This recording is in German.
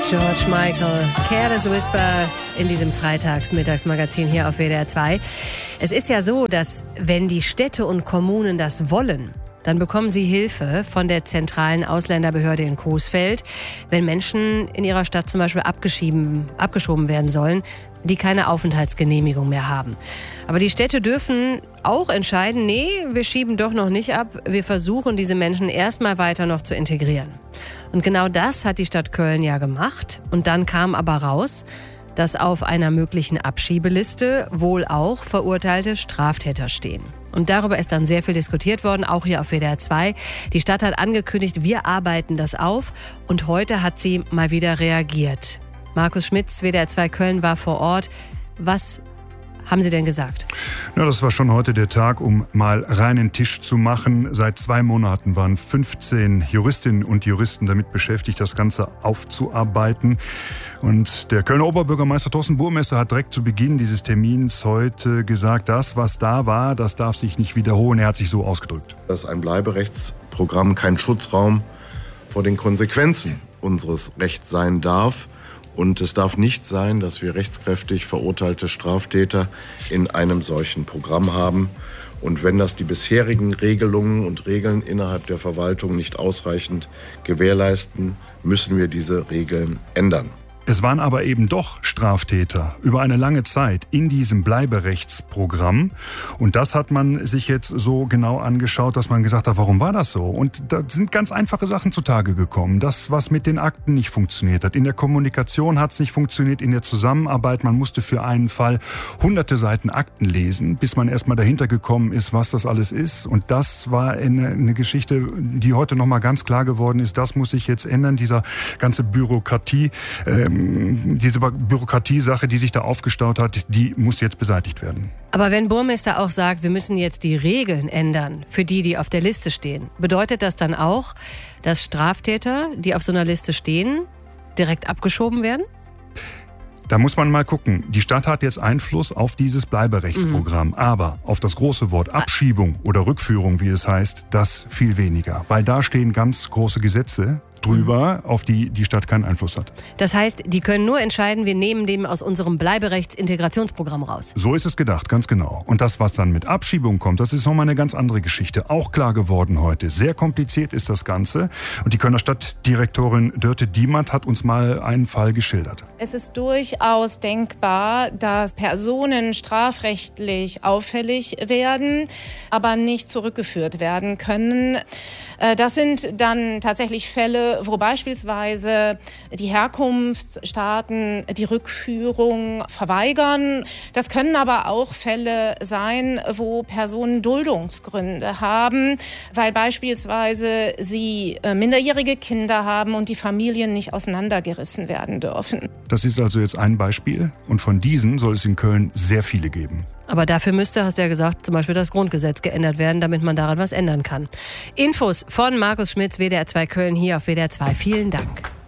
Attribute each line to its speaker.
Speaker 1: George Michael, Careless Whisper in diesem Freitagsmittagsmagazin hier auf WDR 2. Es ist ja so, dass wenn die Städte und Kommunen das wollen, dann bekommen sie Hilfe von der zentralen Ausländerbehörde in Coesfeld, wenn Menschen in ihrer Stadt zum Beispiel abgeschoben werden sollen, die keine Aufenthaltsgenehmigung mehr haben. Aber die Städte dürfen auch entscheiden, nee, wir schieben doch noch nicht ab, wir versuchen diese Menschen erstmal weiter noch zu integrieren. Und genau das hat die Stadt Köln ja gemacht. Und dann kam aber raus, dass auf einer möglichen Abschiebeliste wohl auch verurteilte Straftäter stehen. Und darüber ist dann sehr viel diskutiert worden, auch hier auf WDR 2. Die Stadt hat angekündigt, wir arbeiten das auf. Und heute hat sie mal wieder reagiert. Markus Schmitz, WDR 2 Köln, war vor Ort. Was haben Sie denn gesagt?
Speaker 2: Ja, das war schon heute der Tag, um mal reinen Tisch zu machen. Seit 2 Monaten waren 15 Juristinnen und Juristen damit beschäftigt, das Ganze aufzuarbeiten. Und der Kölner Oberbürgermeister Thorsten Burmesser hat direkt zu Beginn dieses Termins heute gesagt, das, was da war, das darf sich nicht wiederholen. Er hat sich so ausgedrückt.
Speaker 3: Dass ein Bleiberechtsprogramm kein Schutzraum vor den Konsequenzen unseres Rechts sein darf. Und es darf nicht sein, dass wir rechtskräftig verurteilte Straftäter in einem solchen Programm haben. Und wenn das die bisherigen Regelungen und Regeln innerhalb der Verwaltung nicht ausreichend gewährleisten, müssen wir diese Regeln ändern.
Speaker 2: Es waren aber eben doch Straftäter über eine lange Zeit in diesem Bleiberechtsprogramm. Und das hat man sich jetzt so genau angeschaut, dass man gesagt hat, warum war das so? Und da sind ganz einfache Sachen zutage gekommen. Das, was mit den Akten nicht funktioniert hat. In der Kommunikation hat es nicht funktioniert, in der Zusammenarbeit. Man musste für einen Fall hunderte Seiten Akten lesen, bis man erstmal dahinter gekommen ist, was das alles ist. Und das war eine Geschichte, die heute nochmal ganz klar geworden ist. Das muss sich jetzt ändern, dieser ganze diese Bürokratiesache, die sich da aufgestaut hat, die muss jetzt beseitigt werden.
Speaker 1: Aber wenn Burmeister auch sagt, wir müssen jetzt die Regeln ändern für die auf der Liste stehen, bedeutet das dann auch, dass Straftäter, die auf so einer Liste stehen, direkt abgeschoben werden?
Speaker 2: Da muss man mal gucken. Die Stadt hat jetzt Einfluss auf dieses Bleiberechtsprogramm. Aber auf das große Wort Abschiebung oder Rückführung, wie es heißt, das viel weniger. Weil da stehen ganz große Gesetze drüber, auf die die Stadt keinen Einfluss hat.
Speaker 1: Das heißt, die können nur entscheiden, wir nehmen dem aus unserem Bleiberechtsintegrationsprogramm raus.
Speaker 2: So ist es gedacht, ganz genau. Und das, was dann mit Abschiebung kommt, das ist nochmal eine ganz andere Geschichte. Auch klar geworden heute. Sehr kompliziert ist das Ganze. Und die Kölner Stadtdirektorin Dörte Diemand hat uns mal einen Fall geschildert.
Speaker 4: Es ist durchaus denkbar, dass Personen strafrechtlich auffällig werden, aber nicht zurückgeführt werden können. Das sind dann tatsächlich Fälle, wo beispielsweise die Herkunftsstaaten die Rückführung verweigern. Das können aber auch Fälle sein, wo Personen Duldungsgründe haben, weil beispielsweise sie minderjährige Kinder haben und die Familien nicht auseinandergerissen werden dürfen.
Speaker 2: Das ist also jetzt ein Beispiel und von diesen soll es in Köln sehr viele geben.
Speaker 1: Aber dafür müsste, hast du ja gesagt, zum Beispiel das Grundgesetz geändert werden, damit man daran was ändern kann. Infos von Markus Schmitz, WDR 2 Köln, hier auf WDR 2. Vielen Dank.